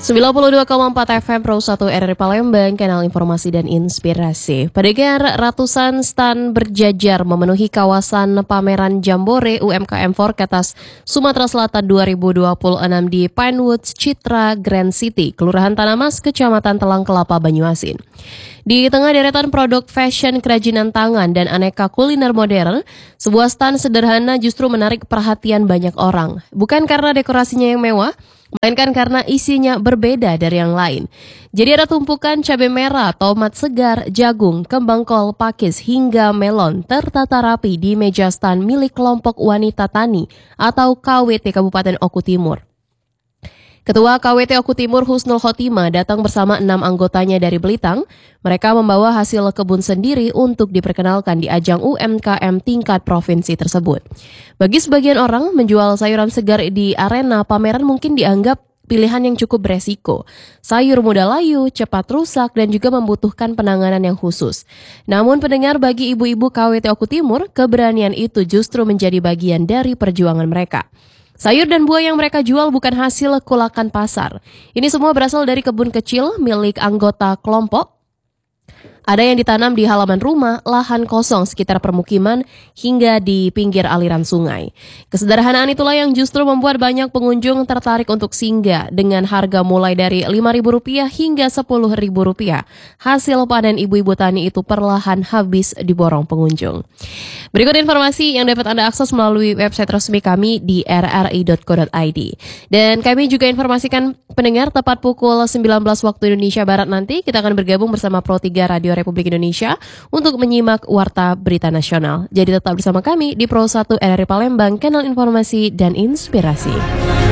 92,4 FM Pro 1 RRI Palembang, kanal informasi dan inspirasi. Pendengar, ratusan stan berjajar memenuhi kawasan pameran Jambore UMKM Forecatas Sumatera Selatan 2026 di Pinewoods Citra Grand City, Kelurahan Tanamas, Kecamatan Telang Kelapa, Banyuasin. Di tengah deretan produk fashion, kerajinan tangan, dan aneka kuliner modern, sebuah stan sederhana justru menarik perhatian banyak orang. Bukan karena dekorasinya yang mewah, melainkan karena isinya berbeda dari yang lain. Jadi ada tumpukan cabai merah, tomat segar, jagung, kembang kol, pakis, hingga melon tertata rapi di meja stan milik kelompok wanita tani atau KWT Kabupaten Oku Timur. Ketua KWT Oku Timur Husnul Khotimah datang bersama 6 anggotanya dari Belitang. Mereka membawa hasil kebun sendiri untuk diperkenalkan di ajang UMKM tingkat provinsi tersebut. Bagi sebagian orang, menjual sayuran segar di arena pameran mungkin dianggap pilihan yang cukup beresiko. Sayur mudah layu, cepat rusak, dan juga membutuhkan penanganan yang khusus. Namun pendengar, bagi ibu-ibu KWT Oku Timur, keberanian itu justru menjadi bagian dari perjuangan mereka. Sayur dan buah yang mereka jual bukan hasil kulakan pasar. Ini semua berasal dari kebun kecil milik anggota kelompok. Ada yang ditanam di halaman rumah, lahan kosong sekitar permukiman, hingga di pinggir aliran sungai. Kesederhanaan itulah yang justru membuat banyak pengunjung tertarik untuk singgah dengan harga mulai dari Rp5.000 hingga Rp10.000. Hasil panen ibu-ibu tani itu perlahan habis diborong pengunjung. Berikut informasi yang dapat Anda akses melalui website resmi kami di rri.co.id. Dan kami juga informasikan pendengar, tepat pukul 19 waktu Indonesia Barat nanti kita akan bergabung bersama Pro 3 Radio Republik Indonesia untuk menyimak Warta Berita Nasional. Jadi tetap bersama kami di Pro 1 RRI Palembang, kanal informasi dan inspirasi.